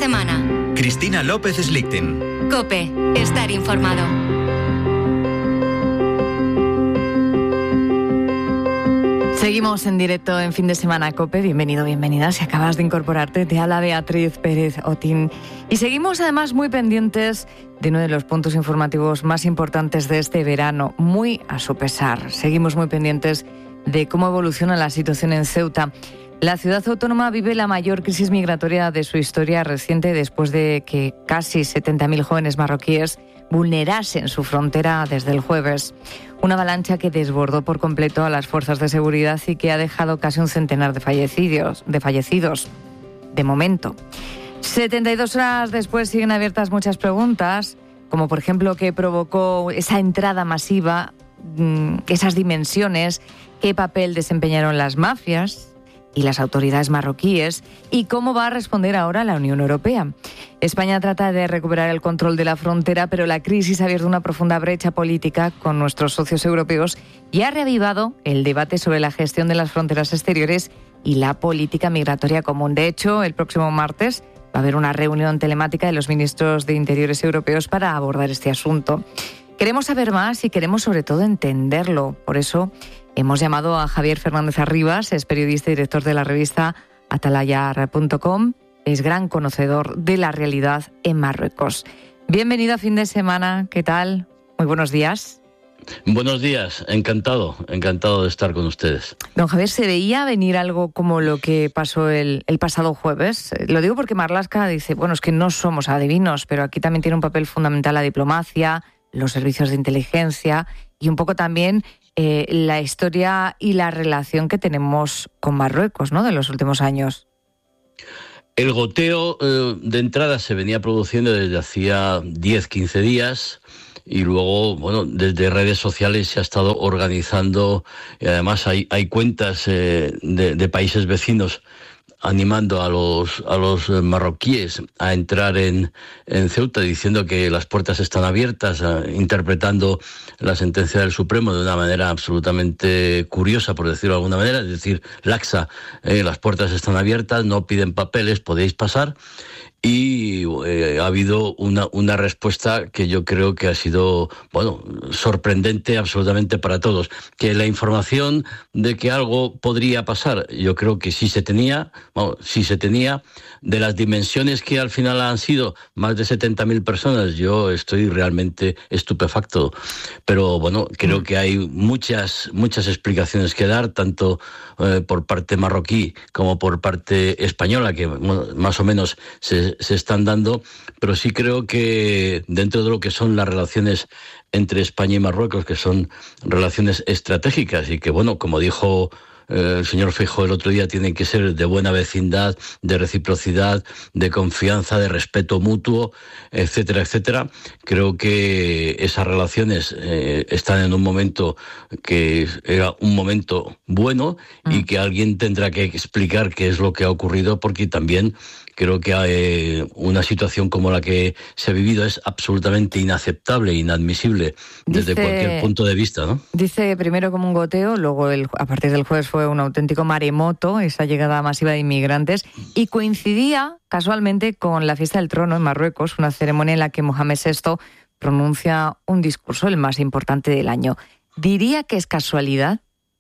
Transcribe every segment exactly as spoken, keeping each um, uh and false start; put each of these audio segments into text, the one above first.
semana. Cristina López Slichting. COPE. Estar informado. Seguimos en directo en Fin de Semana COPE. Bienvenido, bienvenida. Si acabas de incorporarte, te habla Beatriz Pérez Otín. Y seguimos además muy pendientes de uno de los puntos informativos más importantes de este verano, muy a su pesar. Seguimos muy pendientes de cómo evoluciona la situación en Ceuta. La ciudad autónoma vive la mayor crisis migratoria de su historia reciente después de que casi setenta mil jóvenes marroquíes vulnerasen su frontera desde el jueves. Una avalancha que desbordó por completo a las fuerzas de seguridad y que ha dejado casi un centenar de fallecidos, de fallecidos, de momento. setenta y dos horas después siguen abiertas muchas preguntas, como por ejemplo qué provocó esa entrada masiva, esas dimensiones, qué papel desempeñaron las mafias y las autoridades marroquíes, y cómo va a responder ahora la Unión Europea. España trata de recuperar el control de la frontera, pero la crisis ha abierto una profunda brecha política con nuestros socios europeos y ha reavivado el debate sobre la gestión de las fronteras exteriores y la política migratoria común. De hecho, el próximo martes va a haber una reunión telemática de los ministros de Interiores europeos para abordar este asunto. Queremos saber más y queremos sobre todo entenderlo. Por eso hemos llamado a Javier Fernández Arribas, es periodista y director de la revista Atalayar punto com. Es gran conocedor de la realidad en Marruecos. Bienvenido a Fin de Semana, ¿qué tal? Muy buenos días. Buenos días, encantado, encantado de estar con ustedes. Don Javier, ¿se veía venir algo como lo que pasó el, el pasado jueves? Lo digo porque Marlaska dice, bueno, es que no somos adivinos, pero aquí también tiene un papel fundamental la diplomacia, los servicios de inteligencia y un poco también eh, la historia y la relación que tenemos con Marruecos, ¿no?, de los últimos años. El goteo eh, de entrada se venía produciendo desde hacía diez, quince días y luego, bueno, desde redes sociales se ha estado organizando y además hay, hay cuentas eh, de, de países vecinos animando a los a los marroquíes a entrar en, en Ceuta, diciendo que las puertas están abiertas, a, interpretando la sentencia del Supremo de una manera absolutamente curiosa, por decirlo de alguna manera, es decir, laxa, eh, las puertas están abiertas, no piden papeles, podéis pasar. Y eh, ha habido una, una respuesta que yo creo que ha sido, bueno, sorprendente absolutamente para todos. Que la información de que algo podría pasar, yo creo que sí se tenía, bueno, sí se tenía. De las dimensiones que al final han sido más de setenta mil personas, yo estoy realmente estupefacto. Pero bueno, creo que hay muchas, muchas explicaciones que dar, tanto eh, por parte marroquí como por parte española, que bueno, más o menos se se están dando, pero sí creo que dentro de lo que son las relaciones entre España y Marruecos, que son relaciones estratégicas y que, bueno, como dijo eh, el señor Feijóo el otro día, tienen que ser de buena vecindad, de reciprocidad, de confianza, de respeto mutuo, etcétera, etcétera. Creo que esas relaciones eh, están en un momento que era un momento bueno y que alguien tendrá que explicar qué es lo que ha ocurrido, porque también creo que eh, una situación como la que se ha vivido es absolutamente inaceptable, inadmisible desde dice, cualquier punto de vista, ¿no? Dice primero como un goteo, luego el, a partir del jueves fue un auténtico maremoto, esa llegada masiva de inmigrantes, y coincidía casualmente con la fiesta del trono en Marruecos, una ceremonia en la que Mohamed sexto pronuncia un discurso, el más importante del año. ¿Diría que es casualidad?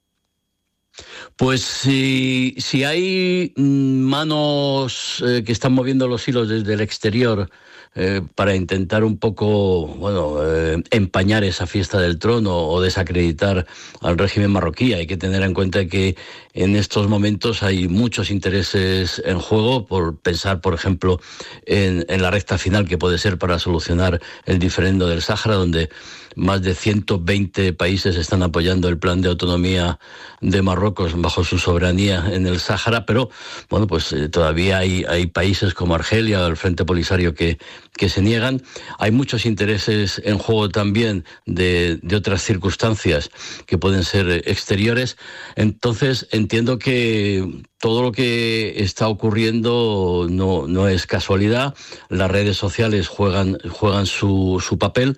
Pues si, si hay manos eh, que están moviendo los hilos desde el exterior eh, para intentar un poco, bueno, eh, empañar esa fiesta del trono o desacreditar al régimen marroquí, hay que tener en cuenta que en estos momentos hay muchos intereses en juego, por pensar, por ejemplo, en, en la recta final que puede ser para solucionar el diferendo del Sáhara, donde más de ciento veinte países están apoyando el plan de autonomía de Marruecos bajo su soberanía en el Sáhara, pero bueno, pues eh, todavía hay, hay países como Argelia o el Frente Polisario que, que se niegan. Hay muchos intereses en juego también de, de otras circunstancias que pueden ser exteriores. Entonces entiendo que todo lo que está ocurriendo no, no es casualidad. Las redes sociales juegan, juegan su, su papel,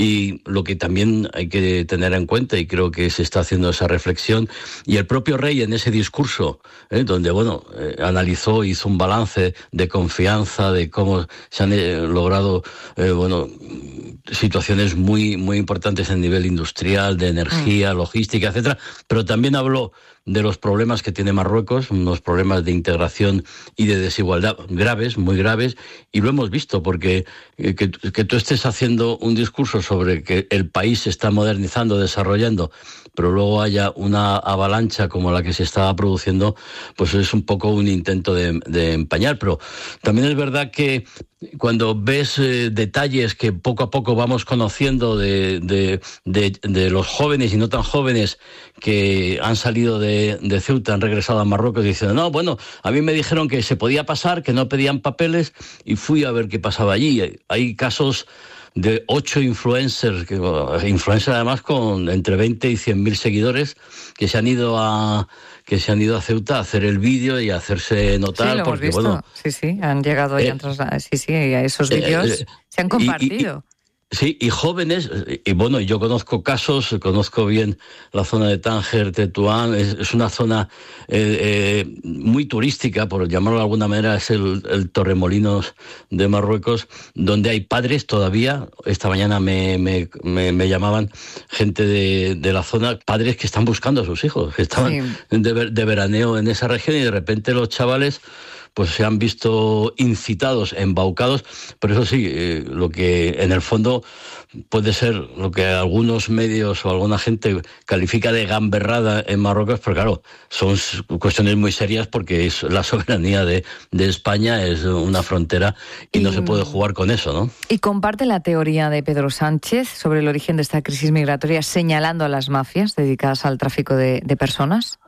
y lo que también hay que tener en cuenta, y creo que se está haciendo esa reflexión, y el propio rey en ese discurso, eh, donde bueno eh, analizó, hizo un balance de confianza, de cómo se han eh, logrado eh, bueno situaciones muy, muy importantes a nivel industrial, de energía, mm. logística, etcétera, pero también habló de los problemas que tiene Marruecos, unos problemas de integración y de desigualdad graves, muy graves, y lo hemos visto, porque eh, que, que tú estés haciendo un discurso sobre que el país se está modernizando, desarrollando, pero luego haya una avalancha como la que se estaba produciendo, pues es un poco un intento de, de empañar. Pero también es verdad que cuando ves eh, detalles que poco a poco vamos conociendo de, de, de, de los jóvenes y no tan jóvenes que han salido de, de Ceuta, han regresado a Marruecos diciendo, no, bueno, a mí me dijeron que se podía pasar, que no pedían papeles, y fui a ver qué pasaba allí. Hay casos de ocho influencers, que, influencers además con entre veinte y cien mil seguidores, que se han ido a que se han ido a Ceuta a hacer el vídeo y a hacerse notar. Sí, lo porque, hemos visto. Bueno, sí, sí, han llegado eh, y han trasladado. Sí, sí, a esos vídeos eh, eh, se han compartido. Y, y, Sí, y jóvenes, y bueno, yo conozco casos, conozco bien la zona de Tánger, Tetuán, es, es una zona eh, eh, muy turística, por llamarlo de alguna manera, es el, el Torremolinos de Marruecos, donde hay padres todavía. Esta mañana me, me, me, me llamaban gente de, de la zona, padres que están buscando a sus hijos, que estaban sí. de, de veraneo en esa región, y de repente los chavales pues se han visto incitados, embaucados. Pero eso sí, eh, lo que en el fondo puede ser lo que algunos medios o alguna gente califica de gamberrada en Marruecos, pero claro, son cuestiones muy serias, porque es la soberanía de, de España, es una frontera, y, y no se puede jugar con eso, ¿no? Y comparte la teoría de Pedro Sánchez sobre el origen de esta crisis migratoria, señalando a las mafias dedicadas al tráfico de, de personas.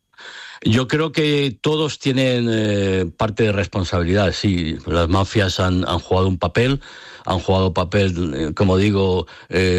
Yo creo que todos tienen eh, parte de responsabilidad. Sí, las mafias han, han jugado un papel, han jugado papel, eh, como digo,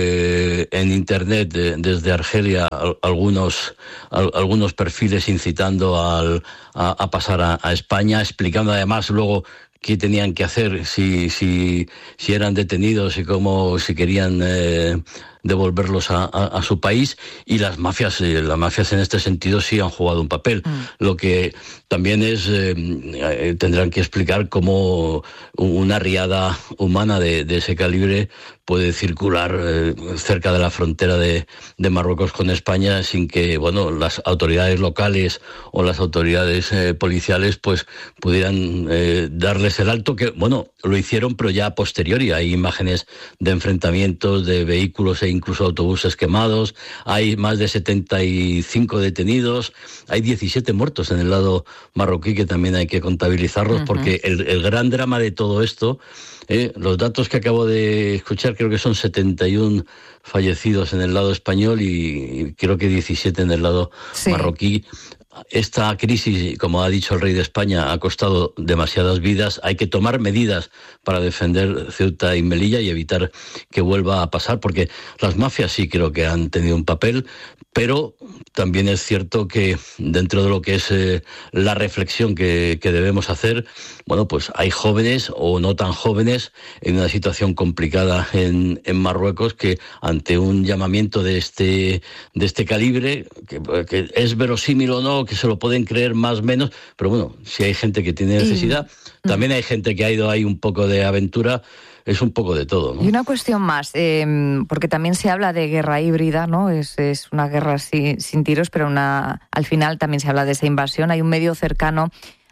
eh, en Internet, eh, desde Argelia, algunos, a, algunos perfiles incitando al, a, a pasar a, a España, explicando además luego qué tenían que hacer si, si, si eran detenidos y cómo, si querían eh, devolverlos a, a, a su país. Y las mafias, eh, las mafias en este sentido sí han jugado un papel. Mm. Lo que también es, eh, eh, tendrán que explicar cómo una riada humana de, de ese calibre puede circular eh, cerca de la frontera de, de Marruecos con España sin que, bueno, las autoridades locales o las autoridades eh, policiales pues pudieran eh, darles el alto, que, bueno, lo hicieron, pero ya a posteriori. Hay imágenes de enfrentamientos de vehículos e incluso autobuses quemados, hay más de setenta y cinco detenidos, hay diecisiete muertos en el lado marroquí, que también hay que contabilizarlos, uh-huh. porque el, el gran drama de todo esto, eh, los datos que acabo de escuchar, creo que son setenta y uno fallecidos en el lado español y creo que diecisiete en el lado sí. marroquí. Esta crisis, como ha dicho el rey de España, ha costado demasiadas vidas. Hay que tomar medidas para defender Ceuta y Melilla y evitar que vuelva a pasar, porque las mafias sí creo que han tenido un papel, pero también es cierto que dentro de lo que es eh, la reflexión que, que debemos hacer, bueno, pues hay jóvenes o no tan jóvenes en una situación complicada en, en Marruecos, que ante un llamamiento de este, de este calibre, que, que es verosímil o no, que se lo pueden creer más o menos, pero bueno, si hay gente que tiene necesidad, y, también hay gente que ha ido ahí un poco de aventura. Es un poco de todo, ¿no? Y una cuestión más, eh, porque también se habla de guerra híbrida, ¿no? Es, es una guerra sin, sin tiros, pero una, al final también se habla de esa invasión. Hay un medio cercano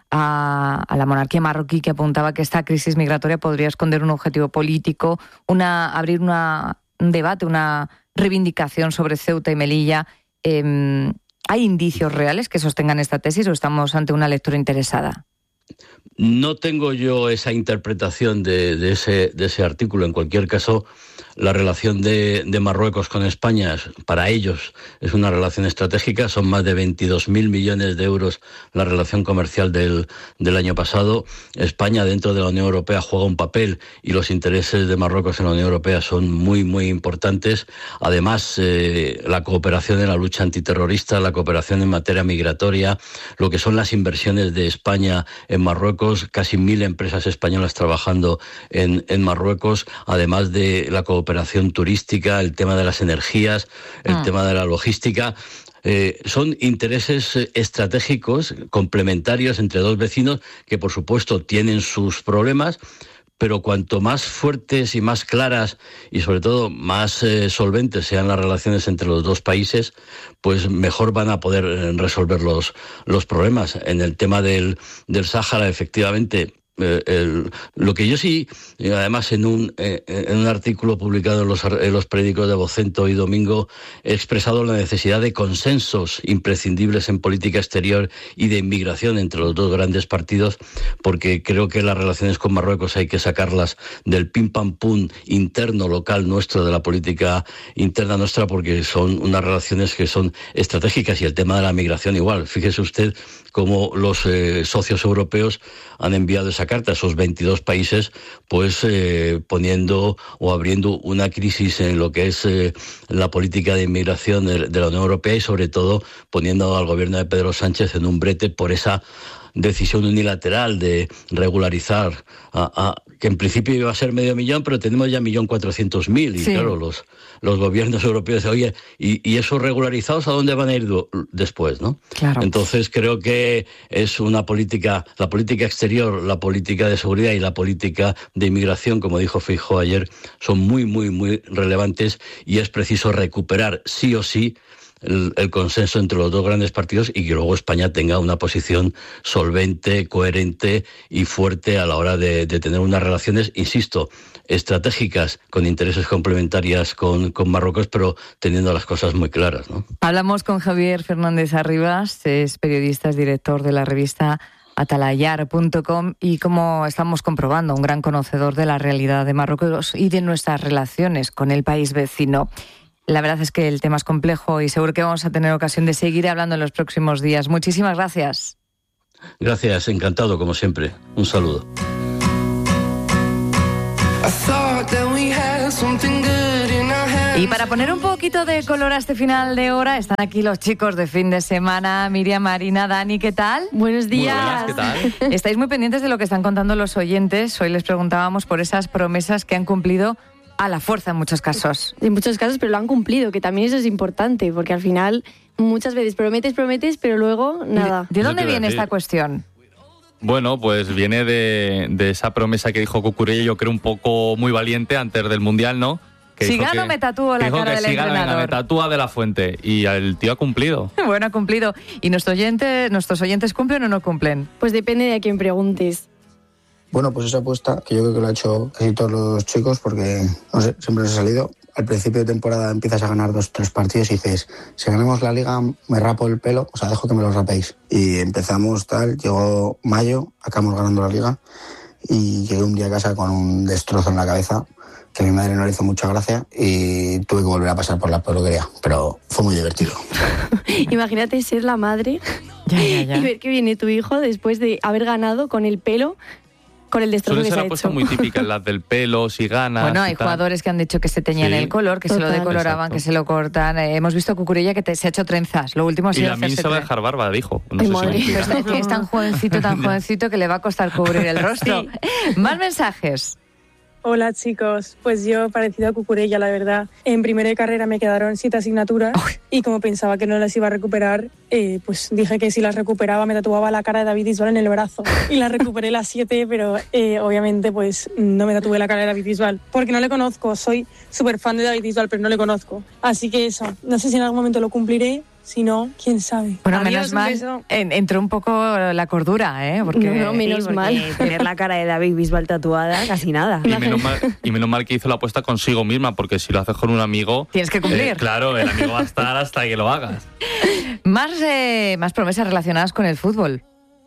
a, a la monarquía marroquí que apuntaba que esta crisis migratoria podría esconder un objetivo político, una abrir una, un debate, una reivindicación sobre Ceuta y Melilla. Eh, ¿Hay indicios reales que sostengan esta tesis o estamos ante una lectura interesada? No tengo yo esa interpretación de, de, ese, de ese artículo. En cualquier caso, la relación de, de Marruecos con España, para ellos, es una relación estratégica. Son más de veintidós mil millones de euros la relación comercial del, del año pasado. España, dentro de la Unión Europea, juega un papel y los intereses de Marruecos en la Unión Europea son muy, muy importantes. Además, eh, la cooperación en la lucha antiterrorista, la cooperación en materia migratoria, lo que son las inversiones de España en Marruecos, casi mil empresas españolas trabajando en, en Marruecos, además de la cooperación turística, el tema de las energías, el ah. tema de la logística. Eh, son intereses estratégicos complementarios entre dos vecinos que, por supuesto, tienen sus problemas, pero cuanto más fuertes y más claras y sobre todo más eh, solventes sean las relaciones entre los dos países, pues mejor van a poder resolver los, los problemas. En el tema del, del Sáhara, efectivamente, Eh, el, lo que yo sí, además en un eh, en un artículo publicado en los, en los periódicos de Vocento y Domingo, he expresado la necesidad de consensos imprescindibles en política exterior y de inmigración entre los dos grandes partidos, porque creo que las relaciones con Marruecos hay que sacarlas del pim pam pum interno local nuestro, de la política interna nuestra, porque son unas relaciones que son estratégicas. Y el tema de la migración igual. Fíjese usted cómo los eh, socios europeos han enviado esa carta a esos veintidós países, pues eh, poniendo o abriendo una crisis en lo que es eh, la política de inmigración de, de la Unión Europea, y sobre todo poniendo al gobierno de Pedro Sánchez en un brete por esa decisión unilateral de regularizar a, a, que en principio iba a ser medio millón, pero tenemos ya millón cuatrocientos mil, y sí. claro, los, los gobiernos europeos dicen, oye, ¿y, y esos regularizados a dónde van a ir do, después, no? Claro. Entonces creo que es una política, la política exterior, la política de seguridad y la política de inmigración, como dijo Feijóo ayer, son muy, muy, muy relevantes, y es preciso recuperar sí o sí El, el consenso entre los dos grandes partidos, y que luego España tenga una posición solvente, coherente y fuerte a la hora de, de tener unas relaciones, insisto, estratégicas, con intereses complementarias con, con Marruecos, pero teniendo las cosas muy claras, ¿no? Hablamos con Javier Fernández Arribas, es periodista, es director de la revista atalayar punto com, y como estamos comprobando, un gran conocedor de la realidad de Marruecos y de nuestras relaciones con el país vecino. La verdad es que el tema es complejo y seguro que vamos a tener ocasión de seguir hablando en los próximos días. Muchísimas gracias. Gracias, encantado como siempre. Un saludo. Y para poner un poquito de color a este final de hora, están aquí los chicos de fin de semana. Miriam, Marina, Dani, ¿qué tal? Buenos días. Muy buenas, ¿qué tal? Estáis muy pendientes de lo que están contando los oyentes. Hoy les preguntábamos por esas promesas que han cumplido a la fuerza en muchos casos. En muchos casos, pero lo han cumplido, que también eso es importante, porque al final muchas veces prometes, prometes, pero luego nada. ¿De, de dónde viene esta cuestión? Bueno, pues viene de, de esa promesa que dijo Cucurella, yo creo un poco muy valiente antes del Mundial, ¿no? Que si gano, que, me tatúo la cara del si entrenador. Gana, me tatúa de la Fuente. Y el tío ha cumplido. Bueno, ha cumplido. ¿Y nuestro oyente, nuestros oyentes cumplen o no cumplen? Pues depende de a quién preguntes. Bueno, pues esa apuesta, que yo creo que lo han hecho casi todos los chicos, porque, no sé, siempre nos ha salido. Al principio de temporada empiezas a ganar dos, tres partidos y dices, si ganamos la Liga, me rapo el pelo, o sea, dejo que me lo rapéis. Y empezamos tal, llegó mayo, acabamos ganando la Liga, y llegué un día a casa con un destrozo en la cabeza, que a mi madre no le hizo mucha gracia, y tuve que volver a pasar por la peluquería, pero fue muy divertido. Imagínate ser la madre ya, ya, ya. y ver que viene tu hijo después de haber ganado con el pelo, con el destrozo que se ha hecho. Suelen ser apuestas muy típicas, las del pelo, si ganas. Bueno, hay jugadores que han dicho que se teñían sí. el color, que Total. se lo decoloraban, Exacto. que se lo cortan. Eh, hemos visto a Cucurella que te, se ha hecho trenzas. Lo último ha sido y a mí se va a dejar barba, dijo. No Ay, sé madre. si es, que es tan jovencito, tan jovencito que le va a costar cubrir el rostro. Sí. Más mensajes. Hola chicos, pues yo parecido a Cucurella, la verdad. En primero de carrera me quedaron siete asignaturas Uy. y como pensaba que no las iba a recuperar, eh, pues dije que si las recuperaba me tatuaba la cara de David Bisbal en el brazo. Y las recuperé las siete, pero eh, obviamente pues no me tatué la cara de David Bisbal, porque no le conozco, soy súper fan de David Bisbal, pero no le conozco. Así que eso, no sé si en algún momento lo cumpliré. Si no, quién sabe. Bueno, Adiós, menos mal en, entró un poco la cordura, ¿eh? Porque, no, no, menos sí, mal. Tener la cara de David Bisbal tatuada, casi nada. Y menos, mal, y menos mal que hizo la apuesta consigo misma, porque si lo haces con un amigo... Tienes que cumplir. Eh, claro, el amigo va a estar hasta que lo hagas. Más, eh, más promesas relacionadas con el fútbol.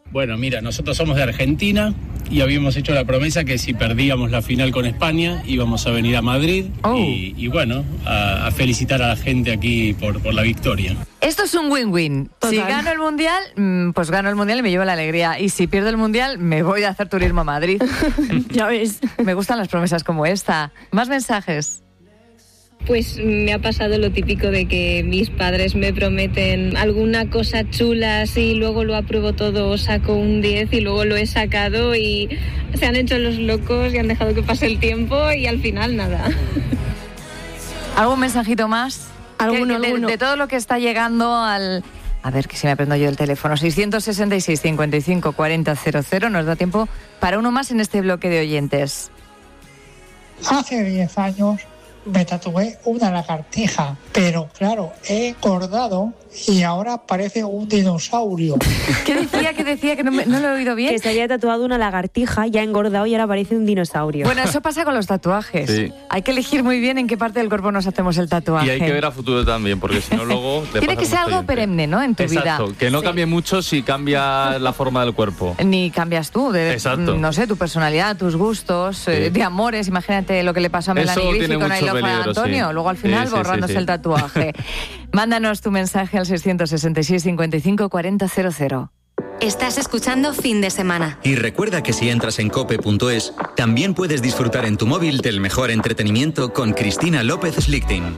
Bueno, mira, nosotros somos de Argentina y habíamos hecho la promesa que si perdíamos la final con España íbamos a venir a Madrid oh. y, y bueno, a, a felicitar a la gente aquí por, por la victoria. Esto es un win-win. Total. Si gano el Mundial, pues gano el Mundial y me llevo la alegría. Y si pierdo el Mundial, me voy a hacer turismo a Madrid. Ya ves. Me gustan las promesas como esta. Más mensajes. Pues me ha pasado lo típico de que mis padres me prometen alguna cosa chula, así, luego lo apruebo todo, saco un diez y luego lo he sacado y se han hecho los locos y han dejado que pase el tiempo y al final nada. ¿Algún mensajito más? ¿Alguno, de, alguno? De, de todo lo que está llegando al... A ver, que si me aprendo yo el teléfono. seiscientos sesenta y seis, cincuenta y cinco, cuarenta, cero cero. Nos da tiempo para uno más en este bloque de oyentes. Hace diez años me tatué una lagartija, pero claro, he engordado y ahora parece un dinosaurio. ¿Qué decía? ¿Qué decía? Que no, me, no lo he oído bien. Que se había tatuado una lagartija, ya ha engordado y ahora parece un dinosaurio. Bueno, eso pasa con los tatuajes. Sí. Hay que elegir muy bien en qué parte del cuerpo nos hacemos el tatuaje. Y hay que ver a futuro también, porque si no luego... Tiene que ser algo perenne, ¿no? En tu Exacto, vida. que no sí. cambie mucho si cambia la forma del cuerpo. Ni cambias tú, de, Exacto. no sé, tu personalidad, tus gustos, sí. eh, de amores. Imagínate lo que le pasó a Melanie Griffith con I Love Antonio. Sí. Luego al final sí, sí, borrándose sí, sí. el tatuaje. Mándanos tu mensaje al seiscientos sesenta y seis, cincuenta y cinco, cuarenta, cero cero. Estás escuchando Fin de Semana. Y recuerda que si entras en cope punto es, también puedes disfrutar en tu móvil del mejor entretenimiento con Cristina López Slichting.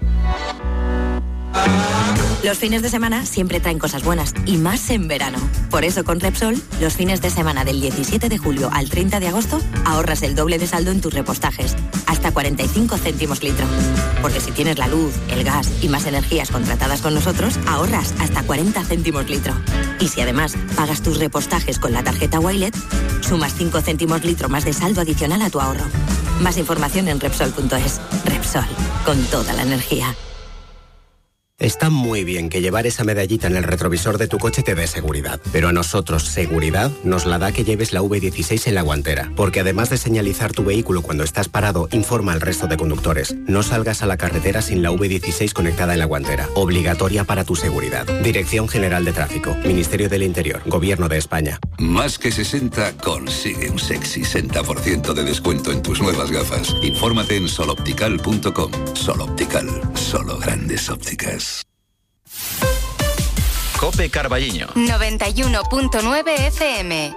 Los fines de semana siempre traen cosas buenas, y más en verano. Por eso con Repsol, los fines de semana del diecisiete de julio al treinta de agosto, ahorras el doble de saldo en tus repostajes, hasta cuarenta y cinco céntimos litro. Porque si tienes la luz, el gas y más energías contratadas con nosotros, ahorras hasta cuarenta céntimos litro. Y si además pagas tus repostajes con la tarjeta Wilet, sumas cinco céntimos litro más de saldo adicional a tu ahorro. Más información en Repsol punto es. Repsol, con toda la energía. Está muy bien que llevar esa medallita en el retrovisor de tu coche te dé seguridad, pero a nosotros seguridad nos la da que lleves la V dieciséis en la guantera, porque además de señalizar tu vehículo cuando estás parado, informa al resto de conductores. No salgas a la carretera sin la V dieciséis conectada en la guantera, obligatoria para tu seguridad. Dirección General de Tráfico, Ministerio del Interior, Gobierno de España. Más que sesenta consigue un sexy sesenta por ciento de descuento en tus nuevas gafas. Infórmate en soloptical punto com. Soloptical, solo grandes ópticas. Cope Carballiño noventa y uno punto nueve F M.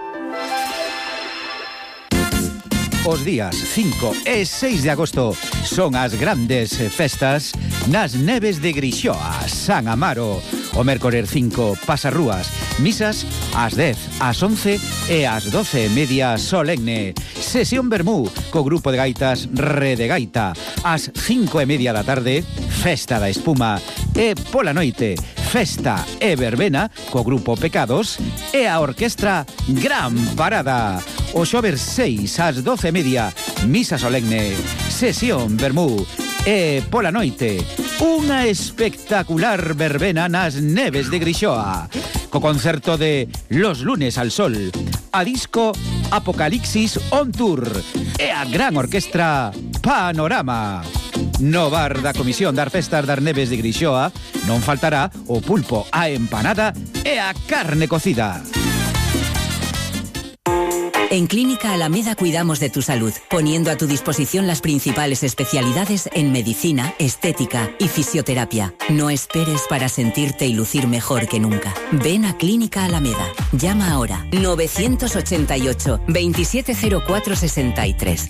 Os días cinco e seis de agosto son as grandes festas nas neves de Grixoa, San Amaro. O mércores cinco, Pasarrúas, misas ás dez, ás once e ás doce e media solemne. Sesión Bermú, co grupo de gaitas Rede Gaita. Ás cinco e media da tarde, Festa da Espuma. E pola noite, festa e verbena co grupo Pecados e a orquestra Gran Parada. O xoves seis ás doce e media, misa solemne, sesión Bermú. E pola noite, unha espectacular verbena nas neves de Grixoa, co concerto de Los Lunes al Sol, a disco Apocalipsis on Tour e a gran orquestra Panorama. No bar da Comisión das Festas das Neves de Grixoa non faltará o pulpo, a empanada e a carne cocida. En Clínica Alameda cuidamos de tu salud, poniendo a tu disposición las principales especialidades en medicina, estética y fisioterapia. No esperes para sentirte y lucir mejor que nunca. Ven a Clínica Alameda. Llama ahora nueve ochenta y ocho, veintisiete cero cuatro sesenta y tres.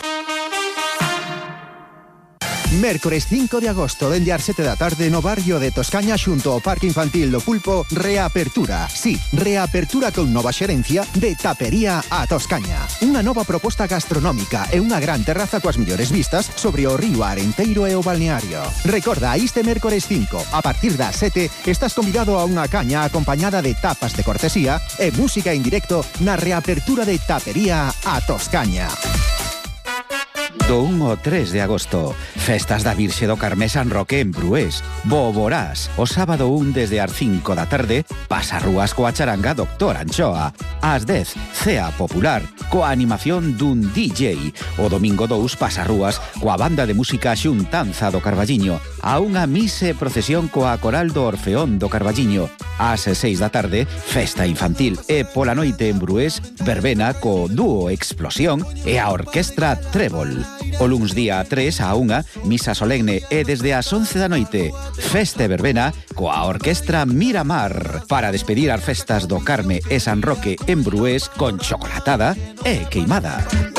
Mércores cinco de agosto, dende as sete da tarde no barrio de Toscaña xunto ao Parque Infantil do Pulpo, reapertura. Sí, reapertura con nova xerencia de Tapería a Toscaña. Unha nova proposta gastronómica e unha gran terraza coas mellores vistas sobre o río Arenteiro e o balneario. Recorda, este mércores cinco, a partir das sete, estás convidado a unha caña acompañada de tapas de cortesía e música en directo na reapertura de Tapería a Toscaña. Do un ao tres de agosto, festas da Virxe do Carmé San Roque en Brués, Boborás. O sábado un desde as cinco da tarde, Pasarrúas coa charanga Doctor Anchoa. Ás dez, Cea Popular, coa animación dun D J. O domingo dous, Pasarrúas, coa banda de música Xuntanza do Carballiño. A unha mise procesión coa coral do Orfeón do Carballiño. Ás seis da tarde, festa infantil e pola noite en Brués, verbena co dúo Explosión e a orquestra Trébol. O luns día tres a unha, misa solemne e desde as once da noite, festa e verbena coa orquestra Miramar para despedir as festas do Carme e San Roque en Brués con chocolatada e queimada.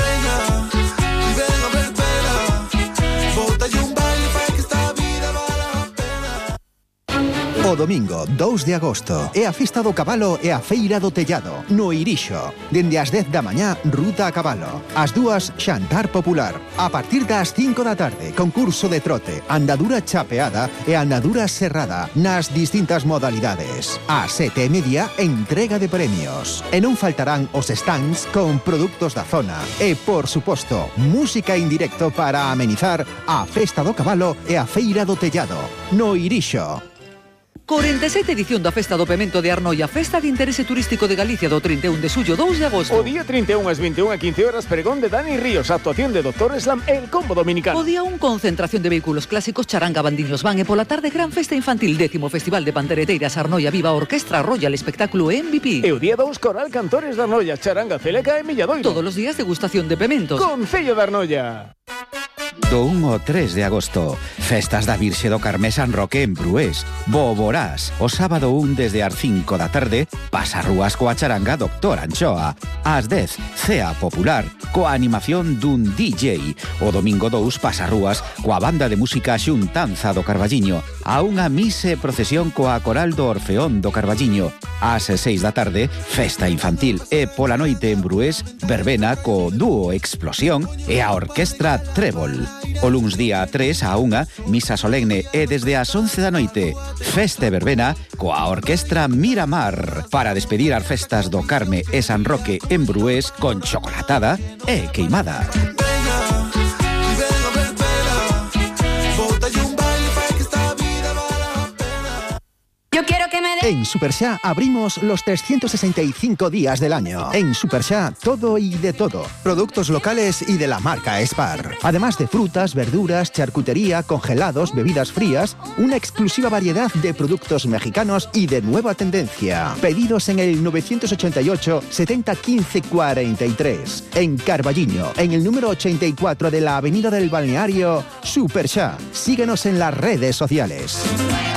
O domingo dous de agosto é a Festa do Cabalo e a Feira do Tellado, no Irixo. Dende as dez da mañá, ruta a cabalo. As dúas, xantar popular. A partir das cinco da tarde, concurso de trote, andadura chapeada e andadura serrada nas distintas modalidades. A sete e media, entrega de premios. E non faltarán os stands con produtos da zona. E, por suposto, música en directo para amenizar a Festa do Cabalo e a Feira do Tellado, no Irixo. cuarenta e sete edición da Festa do Pemento de Arnoia, Festa de Interese Turístico de Galicia do trinta e un de xullo, dous de agosto. O día trinta e un ás vinte e unha e quince horas, pregón de Dani Ríos, actuación de Doctor Slam e el Combo Dominicano. O día un, concentración de vehículos clásicos, charanga, bandiños van e pola tarde gran festa infantil, décimo Festival de Pandereteiras Arnoia Viva, Orquestra Royal, espectáculo M V P. E o día dous, Coral Cantores de Arnoia, charanga, celeca e milladoiro. Todos os días degustación de pementos. Concello de Arnoia. Do un ao tres de agosto, festas da Virxe do Carme San Roque en Brués, Boborás, o sábado un desde as cinco da tarde, pasarrúas coa charanga Doctor Anchoa, ás dez, cea popular, coa animación dun D J, o domingo dous, pasarrúas coa banda de música Xuntanza do Carballiño, a unha mise procesión coa coral do Orfeón do Carballiño, ás seis da tarde, festa infantil e pola noite en Brués, verbena co dúo Explosión e a orquestra Trébol. O luns día tres a unha, misa solemne e desde as once da noite, festa e verbena coa orquestra Miramar para despedir as festas do Carme e San Roque en Brués con chocolatada e queimada. Yo quiero que me de... En Superxa abrimos los trescientos sesenta y cinco días del año. En Superxa, todo y de todo. Productos locales y de la marca Spar. Además de frutas, verduras, charcutería, congelados, bebidas frías, una exclusiva variedad de productos mexicanos y de nueva tendencia. Pedidos en el novecientos ochenta y ocho, setenta, quince, cuarenta y tres. En Carballiño, en el número ochenta y cuatro de la Avenida del Balneario, Superxa. Síguenos en las redes sociales.